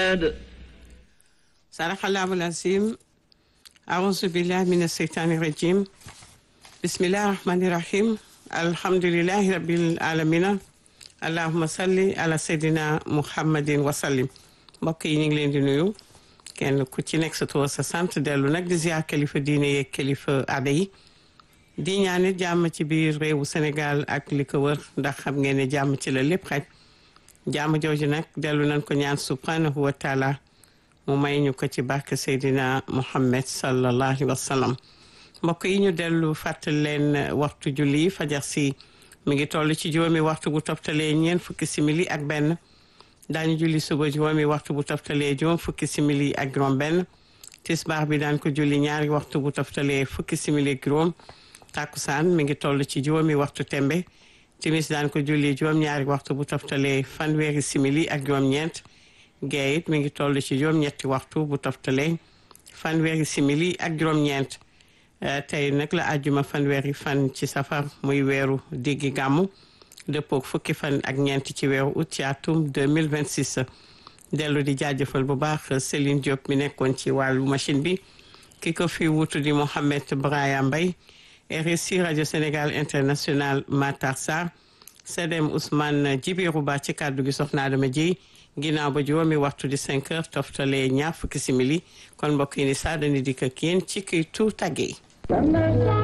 العباد. صدق الله العظيم. أعوذ بالله من الشيطان الرجيم. بسم الله الرحمن الرحيم. الحمد لله رب العالمين. اللهم صل على سيدنا محمد وسلم. mbokk yi ñu ngi leen di nuyu kenn ku ci nekk sa tur sa sant dellu nag di ziar kilifa diine yeeg kilifa aada yi di ñaanit jàmm ci biir réewu Sénégal ak li ko wër ndax xam ngeen ne jàmm ci la lépp xaj jàmm jooju nag dellu nañ ko ñaan subhanahu wa taala mu may ñu ko ci barke Seydina Muhammad sallallahu alayhi wa sallam. mbokk yi ñu dellu fàttali leen waxtu julli fajar si mi ngi toll ci juróomi waxtu bu toftalee ñeent fukki simili ak benn daañu julli suba juróomi waxtu bu toftalee juróom fukki simili ak juróom benn tisbaar bi daan ko julli ñaari waxtu bu toftalee fukki simili ak juróom takkusaan mi ngi toll ci juróomi waxtu tembe timis daan ko julli juróom ñaari waxtu bu toftalee fanweeri simili ak juróom ñeent gee it mi ngi toll ci juróom ñetti waxtu bu toftalee fanweeri simili ak juróom ñeent tey nag la àjjuma fanweeri fan ci safar muy weeru diggi gàmmu dëppook fukki fan ak ñeent ci weeru août ci atum 2026 dellu di jaajëfal bu baax Céline Diop mi nekkoon ci wàllu machine bi ki ko fi wutu di Mohamed Braya Mbaye RSI Radio Sénégal International Matar Sarr Sedem Ousmane Djibirou Ba ci kàddu gi soxna Adama Dieye ginnaaw ba juróomi waxtu di 5 heures toftalee ñaar fukki simili kon mbokk yi ni saa dañu dikk ak yéen ci këytu tàgge yi